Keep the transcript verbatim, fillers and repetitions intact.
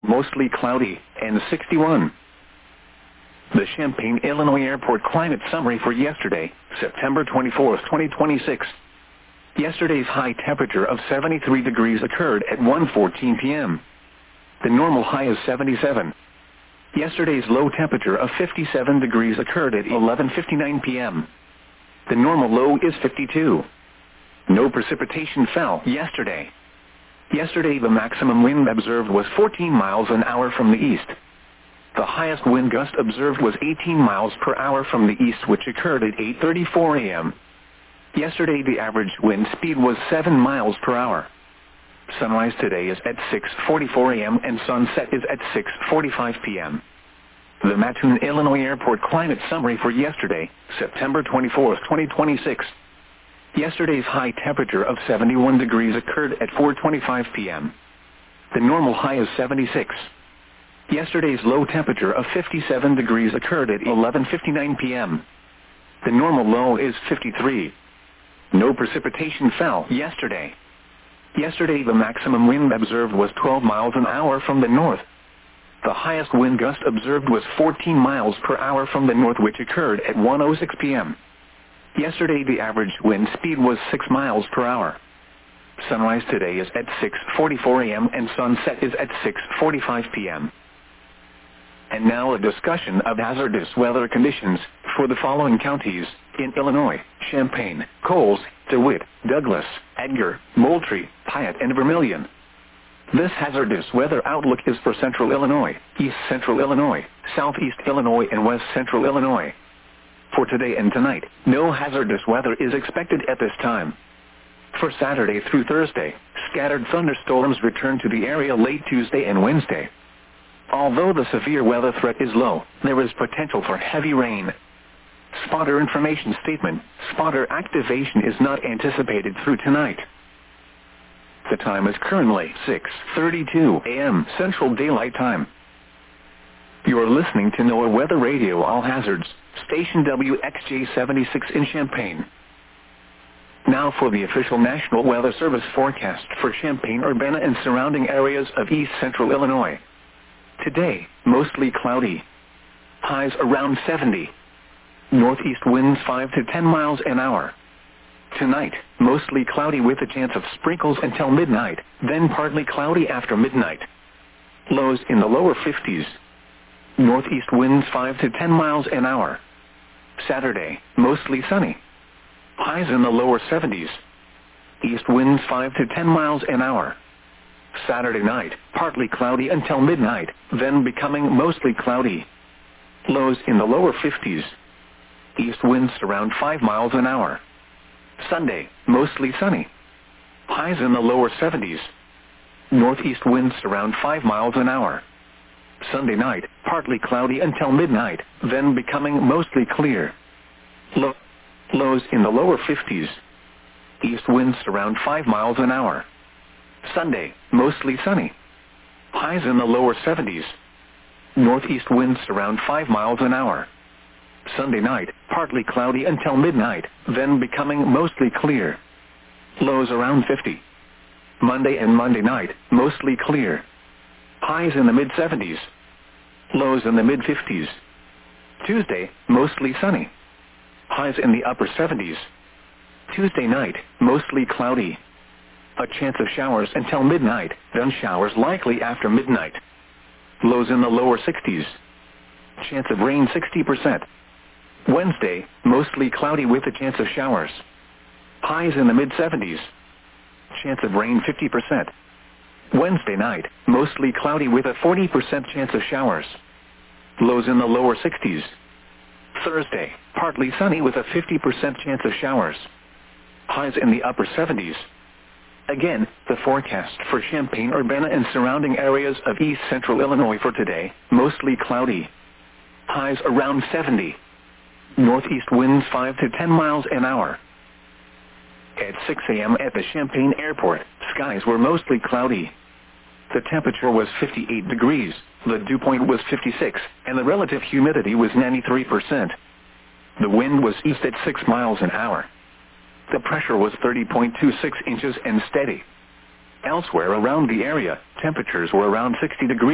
mostly cloudy, and sixty-one. The Champaign, Illinois Airport climate summary for yesterday, September twenty-fourth, twenty twenty-six. Yesterday's high temperature of seventy-three degrees occurred at one fourteen p m The normal high is seventy-seven. Yesterday's low temperature of fifty-seven degrees occurred at eleven fifty-nine p m The normal low is fifty-two. No precipitation fell yesterday. Yesterday the maximum wind observed was fourteen miles an hour from the east. The highest wind gust observed was eighteen miles per hour from the east, which occurred at eight thirty-four a m Yesterday the average wind speed was seven miles per hour. Sunrise today is at six forty-four a m and sunset is at six forty-five p m The Mattoon, Illinois Airport climate summary for yesterday, September twenty-fourth, twenty twenty-six. Yesterday's high temperature of seventy-one degrees occurred at four twenty-five p m The normal high is seventy-six. Yesterday's low temperature of fifty-seven degrees occurred at eleven fifty-nine p m The normal low is fifty-three. No precipitation fell yesterday. Yesterday the maximum wind observed was twelve miles an hour from the north. The highest wind gust observed was fourteen miles per hour from the north, which occurred at one oh six p m Yesterday the average wind speed was six miles per hour. Sunrise today is at six forty-four a m and sunset is at six forty-five p m And now a discussion of hazardous weather conditions for the following counties in Illinois: Champaign, Coles, DeWitt, Douglas, Edgar, Moultrie, Piatt, and Vermilion. This hazardous weather outlook is for Central Illinois, East Central Illinois, Southeast Illinois, and West Central Illinois. For today and tonight, no hazardous weather is expected at this time. For Saturday through Thursday, scattered thunderstorms return to the area late Tuesday and Wednesday. Although the severe weather threat is low, there is potential for heavy rain. Spotter information statement: spotter activation is not anticipated through tonight. The time is currently six thirty-two a m Central Daylight Time. You are listening to NOAA Weather Radio All Hazards, station W X J seventy-six in Champaign. Now for the official National Weather Service forecast for Champaign, Urbana, and surrounding areas of East Central Illinois. Today, mostly cloudy. Highs around seventy. Northeast winds five to ten miles an hour. Tonight, mostly cloudy with a chance of sprinkles until midnight, then partly cloudy after midnight. Lows in the lower fifties. Northeast winds five to ten miles an hour. Saturday, mostly sunny. Highs in the lower seventies. East winds five to ten miles an hour. Saturday night, partly cloudy until midnight, then becoming mostly cloudy. Lows in the lower fifties. East winds around five miles an hour. Sunday, mostly sunny. Highs in the lower seventies. Northeast winds around five miles an hour. Sunday night, partly cloudy until midnight, then becoming mostly clear. Low, lows in the lower fifties. East winds around five miles an hour. Sunday, mostly sunny. Highs in the lower seventies. Northeast winds around five miles an hour. Sunday night, partly cloudy until midnight, then becoming mostly clear. Lows around fifty. Monday and Monday night, mostly clear. Highs in the mid-seventies. Lows in the mid-fifties. Tuesday, mostly sunny. Highs in the upper seventies. Tuesday night, mostly cloudy. A chance of showers until midnight, then showers likely after midnight. Lows in the lower sixties. Chance of rain sixty percent. Wednesday, mostly cloudy with a chance of showers. Highs in the mid-seventies. Chance of rain fifty percent. Wednesday night, mostly cloudy with a forty percent chance of showers. Lows in the lower sixties. Thursday, partly sunny with a fifty percent chance of showers. Highs in the upper seventies. Again, the forecast for Champaign, Urbana, and surrounding areas of East Central Illinois for today: mostly cloudy. Highs around seventy. Northeast winds five to ten miles an hour. At six a m at the Champaign Airport, skies were mostly cloudy. The temperature was fifty-eight degrees, the dew point was fifty-six, and the relative humidity was ninety-three percent. The wind was east at six miles an hour. The pressure was thirty point two six inches and steady. Elsewhere around the area, temperatures were around sixty degrees.